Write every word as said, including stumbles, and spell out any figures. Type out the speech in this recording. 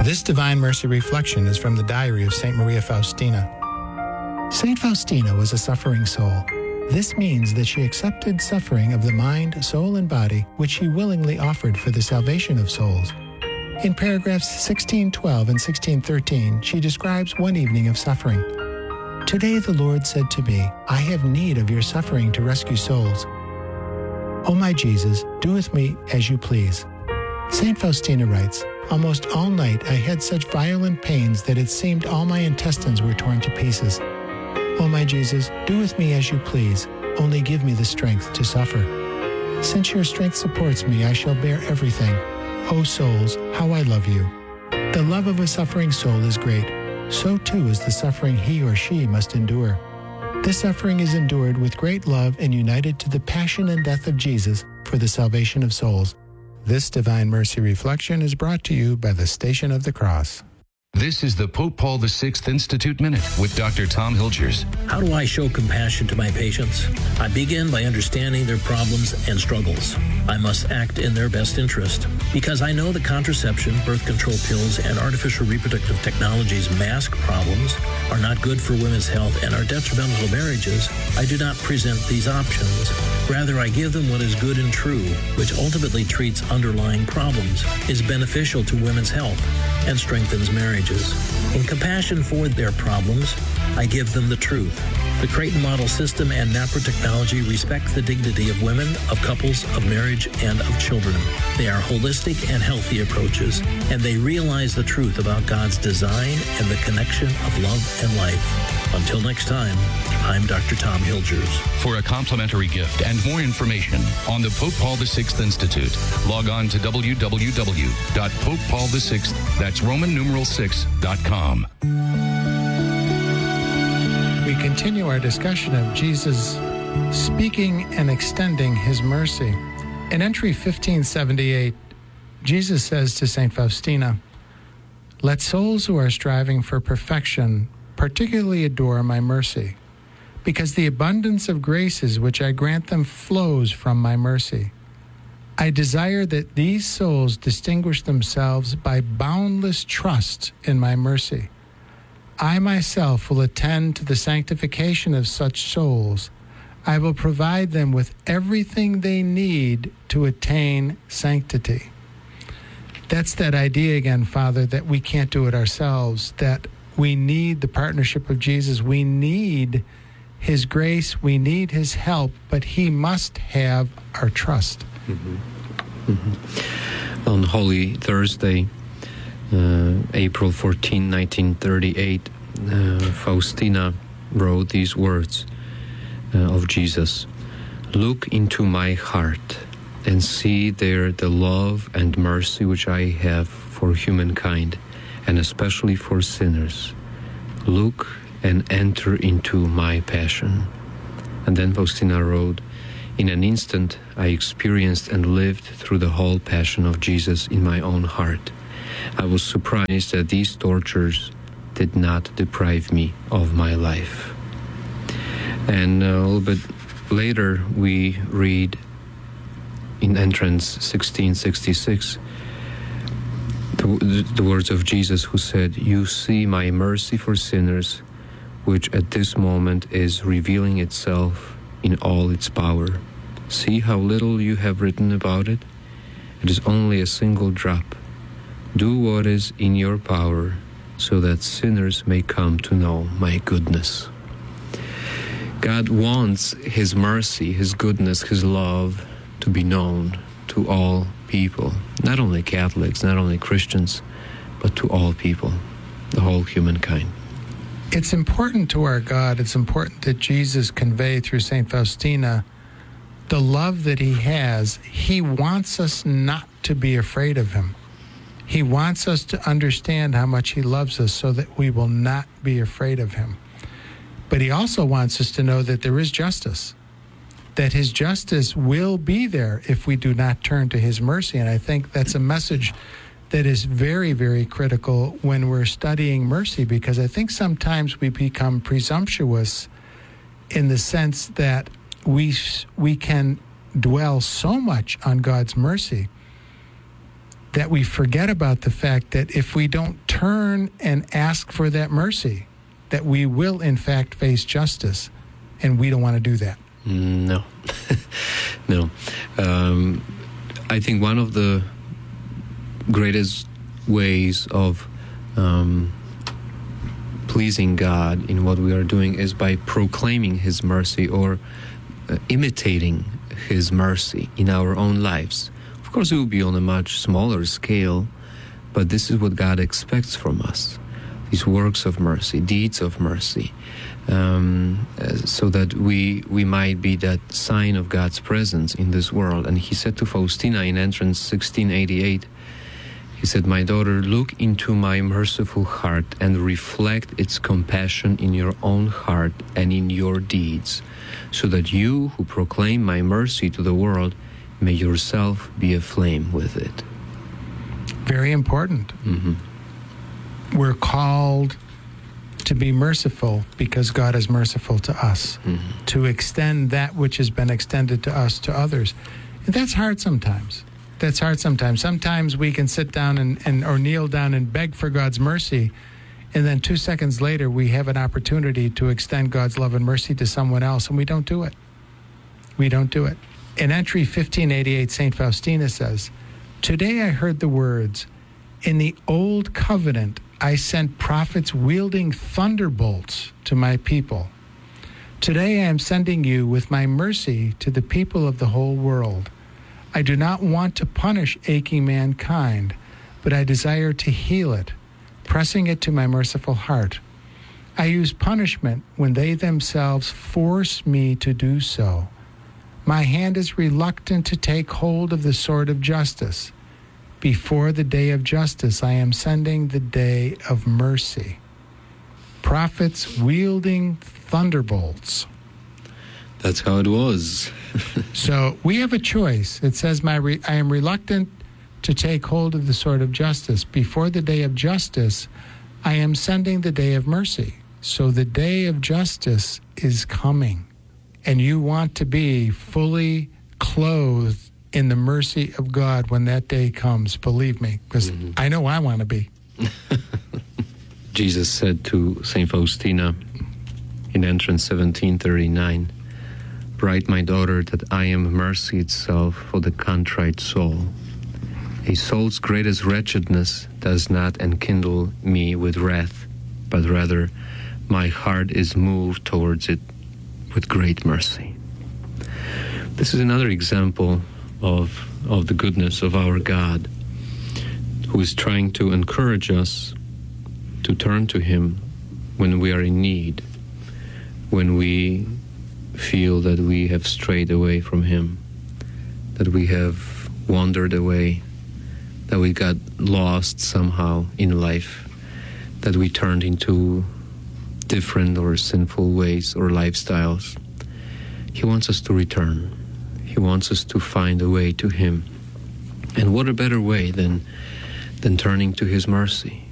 This Divine Mercy Reflection is from the diary of Saint Maria Faustina. Saint Faustina was a suffering soul. This means that she accepted suffering of the mind, soul, and body, which she willingly offered for the salvation of souls. In paragraphs sixteen twelve and sixteen thirteen, she describes one evening of suffering. Today the Lord said to me, I have need of your suffering to rescue souls. O my Jesus, do with me as you please. Saint Faustina writes, almost all night I had such violent pains that it seemed all my intestines were torn to pieces. O my Jesus, do with me as you please, only give me the strength to suffer. Since your strength supports me, I shall bear everything. O souls, how I love you. The love of a suffering soul is great. So too is the suffering he or she must endure. This suffering is endured with great love and united to the passion and death of Jesus for the salvation of souls. This Divine Mercy Reflection is brought to you by the Station of the Cross. This is the Pope Paul the Sixth Institute Minute with Doctor Tom Hilgers. How do I show compassion to my patients? I begin by understanding their problems and struggles. I must act in their best interest. Because I know that contraception, birth control pills, and artificial reproductive technologies mask problems, are not good for women's health, and are detrimental to marriages, I do not present these options. Rather, I give them what is good and true, which ultimately treats underlying problems, is beneficial to women's health, and strengthens marriages. In compassion for their problems, I give them the truth. The Creighton Model System and NAPRA technology respect the dignity of women, of couples, of marriage, and of children. They are holistic and healthy approaches, and they realize the truth about God's design and the connection of love and life. Until next time, I'm Doctor Tom Hilgers. For a complimentary gift and more information on the Pope Paul the Sixth Institute, log on to w w w dot pope paul the sixth, that's Roman numeral six, dot com. We continue our discussion of Jesus speaking and extending his mercy. In entry fifteen seventy-eight, Jesus says to Saint Faustina, let souls who are striving for perfection particularly adore my mercy, because the abundance of graces which I grant them flows from my mercy. I desire that these souls distinguish themselves by boundless trust in my mercy. I myself will attend to the sanctification of such souls. I will provide them with everything they need to attain sanctity. That's that idea again, Father, that we can't do it ourselves, that we need the partnership of Jesus. We need his grace. We need his help, but he must have our trust. Mm-hmm. Mm-hmm. On Holy Thursday, uh, April fourteenth, nineteen thirty-eight, uh, Faustina wrote these words uh, of Jesus. Look into my heart and see there the love and mercy which I have for humankind, and especially for sinners. Look and enter into my passion. And then Faustina wrote, in an instant I experienced and lived through the whole passion of Jesus in my own heart. I was surprised that these tortures did not deprive me of my life. And a little bit later we read in entrance sixteen sixty-six, The, the words of Jesus, who said, you see my mercy for sinners, which at this moment is revealing itself in all its power. See how little you have written about it? It is only a single drop. Do what is in your power, so that sinners may come to know my goodness. God wants his mercy, his goodness, his love to be known to all people, not only Catholics, not only Christians, but to all people, the whole humankind. It's important to our God, it's important that Jesus convey through Saint Faustina the love that he has. He wants us not to be afraid of him. He wants us to understand how much he loves us so that we will not be afraid of him. But he also wants us to know that there is justice, that his justice will be there if we do not turn to his mercy. And I think that's a message that is very, very critical when we're studying mercy, because I think sometimes we become presumptuous in the sense that we we can dwell so much on God's mercy that we forget about the fact that if we don't turn and ask for that mercy, that we will in fact face justice, and we don't want to do that. No. No. Um, I think one of the greatest ways of um, pleasing God in what we are doing is by proclaiming His mercy or uh, imitating His mercy in our own lives. Of course, it will be on a much smaller scale, but this is what God expects from us. These works of mercy, deeds of mercy, um, uh, so that we we might be that sign of God's presence in this world. And He said to Faustina in Entrance sixteen eighty-eight, He said, "My daughter, look into my merciful heart and reflect its compassion in your own heart and in your deeds, so that you who proclaim my mercy to the world may yourself be aflame with it." Very important. Mm-hmm. We're called to be merciful because God is merciful to us, Mm-hmm. to extend that which has been extended to us to others. And that's hard sometimes. That's hard sometimes. Sometimes we can sit down and, and or kneel down and beg for God's mercy, and then two seconds later we have an opportunity to extend God's love and mercy to someone else, and we don't do it. We don't do it. In Entry fifteen eighty-eight, Saint Faustina says, "Today I heard the words, 'In the old covenant I sent prophets wielding thunderbolts to my people. Today I am sending you with my mercy to the people of the whole world. I do not want to punish aching mankind, but I desire to heal it, pressing it to my merciful heart. I use punishment when they themselves force me to do so. My hand is reluctant to take hold of the sword of justice. Before the day of justice, I am sending the day of mercy. Prophets wielding thunderbolts." That's how it was. So we have a choice. It says, "My re- I am reluctant to take hold of the sword of justice. Before the day of justice, I am sending the day of mercy." So the day of justice is coming. And you want to be fully clothed in the mercy of God when that day comes, believe me, because Mm-hmm. I know I want to be. Jesus said to Saint Faustina in Entrance seventeen thirty-nine, "Write, my daughter, that I am mercy itself for the contrite soul. A soul's greatest wretchedness does not enkindle me with wrath, but rather my heart is moved towards it with great mercy." This is another example of of the goodness of our God, who is trying to encourage us to turn to Him when we are in need, when we feel that we have strayed away from Him, that we have wandered away, that we got lost somehow in life, that we turned into different or sinful ways or lifestyles. He wants us to return. He wants us to find a way to Him. And what a better way than, than turning to His mercy,